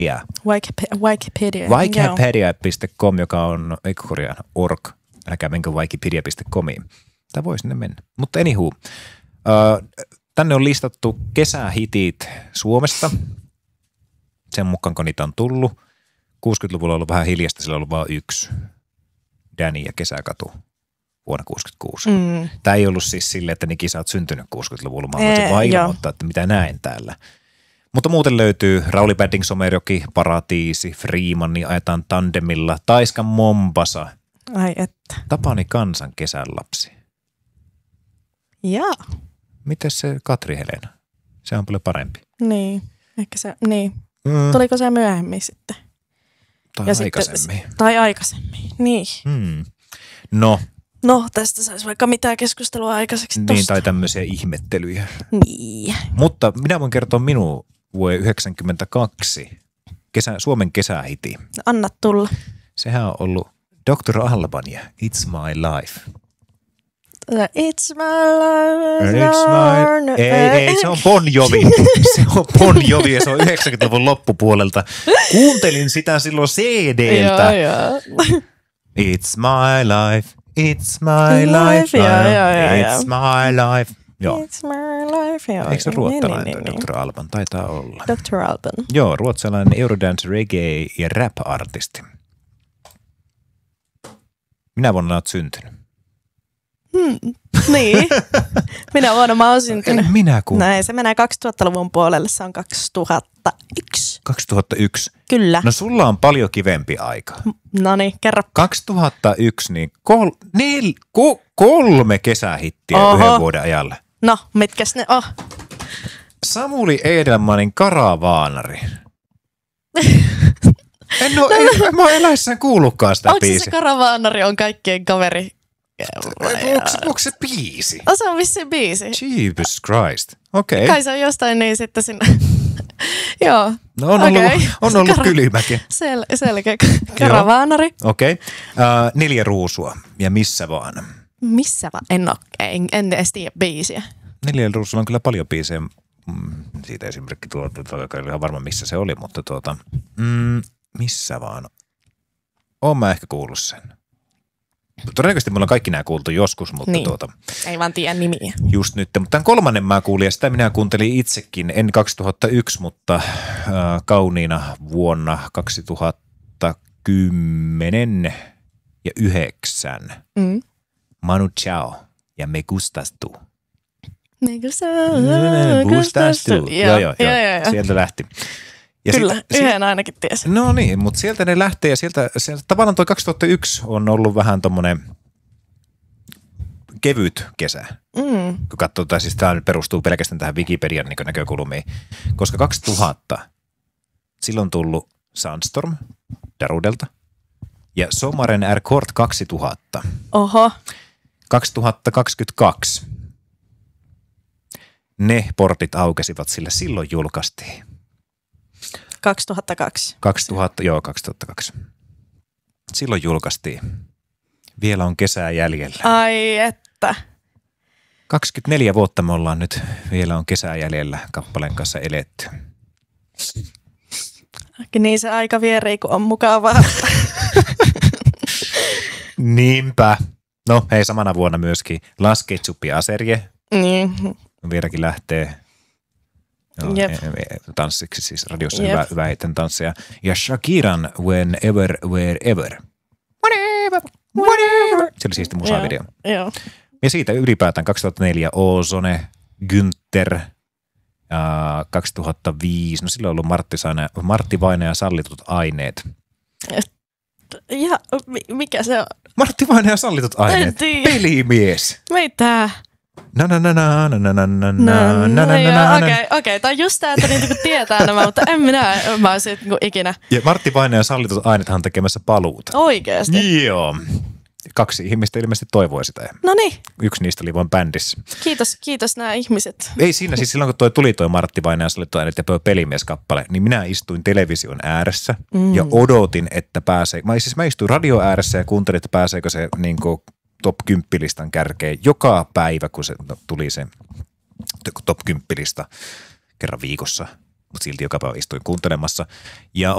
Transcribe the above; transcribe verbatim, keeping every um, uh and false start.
Yeah. Wikipedia. Wikipedia. Wikipedia piste com, joka on, ei korjaan, org. Älkää menkö wikipedia piste comiin. Tämä voi sinne mennä. Mutta anywho, uh, tänne on listattu kesähitit Suomesta. Sen mukaan, kun niitä on tullut. kuusikymmentäluvulla on ollut vähän hiljasta, sillä on ollut vain yksi. Danny ja Kesäkatu vuonna kuusikymmentäkuusi. Mm. Tämä ei ollut siis silleen, että Niki, sä oot syntynyt kuusikymmentäluvulla. Mä voisin vaan ilmoittaa, että mitä näen täällä. Mutta muuten löytyy Rauli Padding, Someroki, Paratiisi, Freemani, Ajetaan tandemilla, Taiskan Mombasa. Ai että. Tapani Kansan kesänlapsi. Jaa. Mites se Katri Helena? Se on paljon parempi. Niin, ehkä se, niin. Mm. Tuliko se myöhemmin sitten? Tai ja aikaisemmin. Sitten, tai aikaisemmin, niin. Hmm. No. No, tästä saisi vaikka mitään keskustelua aikaiseksi tosta. Niin, tai tämmöisiä ihmettelyjä. Niin. Mutta minä voin kertoa minun vuoden yhdeksänkymmentäkaksi kesä, Suomen kesähiti. Anna tulla. Sehän on ollut doktor Alban ja It's My Life. It's my life. It's my... Ei, ei, se on Bon Jovi. Se on Bon Jovi ja se on yhdeksänkymmentäluvun loppupuolelta. Kuuntelin sitä silloin C D:ltä. Joo, joo. It's my life, it's my life, joo, joo, joo, it's my life. Joo. It's my life, joo. Eikö se ruotsalainen niin, toi niin, doktor Alban? Taitaa olla. doktor Alban. Joo, ruotsalainen Eurodance, reggae ja rap-artisti. Minä vuonna olet syntynyt. Hmm. Niin. Minä vuonna mä oon syntynyt. En minä kun. Näin, se menee kaksituhattaluvun puolelle, se on kaksituhattayksi. kaksituhattayksi. Kyllä. No sulla on paljon kivempi aika. No niin, kerro. kaksituhattayksi, niin kol, nel, ko, kolme kesähittiä Oho. yhden vuoden ajalle. No, mitkäs ne on? Samuli Edelmanin Karavaanari. En oo, en, mä oon eläissään kuullutkaan sitä Onko biisiä. se Karavaanari on kaikkien kaveri? Onko, onko se biisi? Oh, se on vissiin biisi. Jesus Christ. Okei. Okay. Kai se on jostain niin sitten sinne. Joo. No on okay. ollut, on ollut Kar- kylmäkin. Sel- selkeä. Karavaanari. Okei. Okay. Uh, neljä ruusua. Ja missä vaan? Missä vaan? En ole. En, en edes tiedä biisiä. Neljä ruusulla on kyllä paljon biisejä. Mm, siitä esimerkki tuolta, joka ei ole ihan varma missä se oli, mutta tuota, mm, missä vaan? Oon mä ehkä kuullut sen. Todennäköisesti mulla on kaikki nämä kuultu joskus, mutta niin. tuota. Ei vaan tiedä nimiä. Just nyt. Mutta tämän kolmannen mä kuulin ja sitä minä kuuntelin itsekin. En kaksituhattayksi, mutta äh, kauniina vuonna kaksituhattakymmenen ja yhdeksän. Mm. Manu Chao ja Me Gustas Tu. Me Gustas Tu. Joo, joo, joo. Sieltä lähti. Ja kyllä, sit, yhden sit, ainakin tiesi. No niin, mutta sieltä ne lähtee ja sieltä, sieltä tavallaan toi kaksituhattayksi on ollut vähän tommonen kevyt kesä. Mm. Kun katsotaan, siis tämä perustuu pelkästään tähän Wikipedian niin näkökulmiin. Koska kaksituhatta, silloin on tullut Sandstorm Darudelta ja Sommaren är kort kaksituhatta. Oho. kaksituhattakaksikymmentäkaksi. Ne portit aukesivat, sillä silloin julkaistiin. kaksituhattakaksi. kaksituhatta, joo, kaksituhattakaksi. Silloin julkaistiin. Vielä on kesää jäljellä. Ai että. kaksikymmentäneljä vuotta me ollaan nyt, vielä on kesää jäljellä kappaleen kanssa eletty. Niin se aika vierii, kun on mukavaa. Niinpä. No hei, samana vuonna myöskin Las Ketchup ja Aserje. Niin. Vieläkin lähtee no, tanssiksi, siis radiossa hyvä, hyvä heitten tansseja. Ja Shakiran Whenever, Wherever. Whatever, whatever. Se oli siisti musavideo. Joo. Ja siitä ylipäätään kaksituhattaneljä Ozone, Günther, ja kaksituhattaviisi, no silloin on ollut Martti, Saine, Martti Vaine ja sallitut aineet. Ja mikä se on? Martti Vaine ja sallitut aineet. Pelimies. Mitä? Na na na na na na na na na na na. Okei, okei. Tämä on just tämä, että niitä tietää nämä, mutta en minä mä olisin ikinä. Ja Martti Vaine ja sallitut aineethan on tekemässä paluuta. Oikeasti? Joo. Kaksi ihmistä ilmeisesti toivoi sitä. No niin. Yksi niistä oli vain bändissä. Kiitos, kiitos nämä ihmiset. Ei siinä, siis silloin kun toi tuli toi Martti Vaine ja sallitut aineet ja toi pelimieskappale, niin minä istuin television ääressä mm. ja odotin, että pääsee. Mä, siis mä istuin radio ääressä ja kuuntelin, että pääseekö se niin kuin top kymmenen-listan kärkeen joka päivä, kun se tuli se top kymmenen-lista kerran viikossa. Mutta silti joka päivä istuin kuuntelemassa. Ja